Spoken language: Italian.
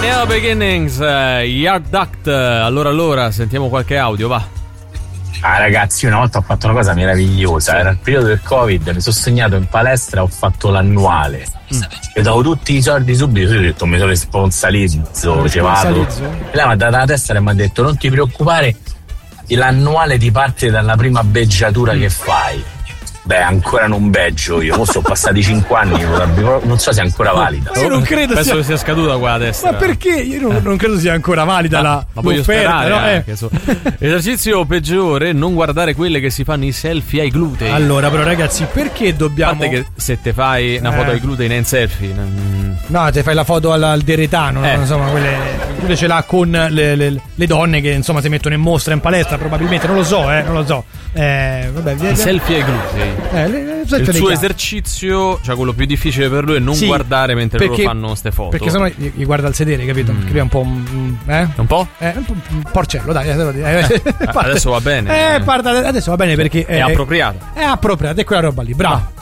Neo Beginnings, Yard Duct. Allora, sentiamo qualche audio, va. Ragazzi, una volta ho fatto una cosa meravigliosa. Era il periodo del Covid, mi sono segnato in palestra, ho fatto l'annuale. E davo tutti i soldi subito. Io ho detto mi sono responsabilizzo, ci vado. E lei mi ha dato la testa e mi ha detto non ti preoccupare, l'annuale ti parte dalla prima beggiatura che fai. Beh, ancora non beggio io, sono passati 5 anni, non so se è ancora valida. Io non credo Penso che sia scaduta qua a destra. Ma perché? Io non credo sia ancora valida ma voglio sperare, no? Esercizio peggiore, non guardare quelle che si fanno i selfie ai glutei. Allora, però ragazzi, perché dobbiamo... A parte che se te fai una foto ai glutei in selfie... No, te fai la foto al deretano, no? Insomma, quelle ce l'ha con le donne che insomma si mettono in mostra in palestra, probabilmente, non lo so. Vabbè, i selfie ai glutei. Il suo esercizio, cioè quello più difficile per lui è non guardare mentre loro fanno ste foto. Perché sennò gli guarda il sedere, capito? Perché lui è un po'. Un po'? Un porcello, dai. Adesso va bene. Adesso va bene perché è appropriato. È appropriato, è quella roba lì, bravo.